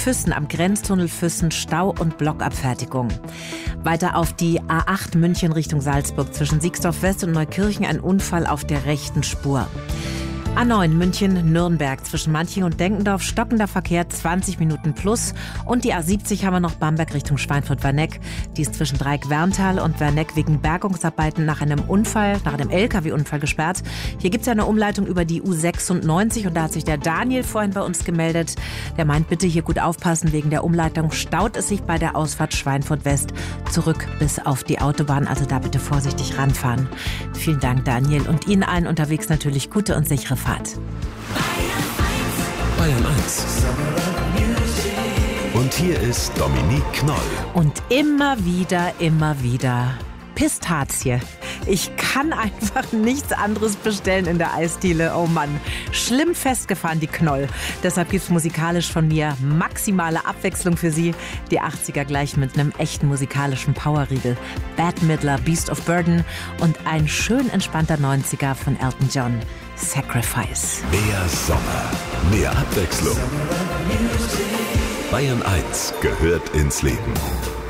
Füssen, am Grenztunnel Füssen, Stau und Blockabfertigung. Weiter auf die A8 München Richtung Salzburg zwischen Siegsdorf West und Neukirchen ein Unfall auf der rechten Spur. A9 München-Nürnberg zwischen Manching und Denkendorf, stockender Verkehr 20 Minuten plus. Und die A70 haben wir noch Bamberg Richtung Schweinfurt-Werneck. Die ist zwischen Dreieck-Werntal und Werneck wegen Bergungsarbeiten nach einem LKW-Unfall gesperrt. Hier gibt es ja eine Umleitung über die U96 und da hat sich der Daniel vorhin bei uns gemeldet. Der meint, bitte hier gut aufpassen, wegen der Umleitung staut es sich bei der Ausfahrt Schweinfurt-West zurück bis auf die Autobahn. Also da bitte vorsichtig ranfahren. Vielen Dank, Daniel. Und Ihnen allen unterwegs natürlich gute und sichere Fahrt. Bayern 1. Und hier ist Dominique Knoll. Und immer wieder Pistazie. Ich kann einfach nichts anderes bestellen in der Eisdiele. Oh Mann, schlimm festgefahren die Knoll. Deshalb gibt's musikalisch von mir maximale Abwechslung für Sie. Die 80er gleich mit einem echten musikalischen Powerriegel. Bette Midler, Beast of Burden und ein schön entspannter 90er von Elton John. Sacrifice. Mehr Sommer, mehr Abwechslung. Bayern 1 gehört ins Leben.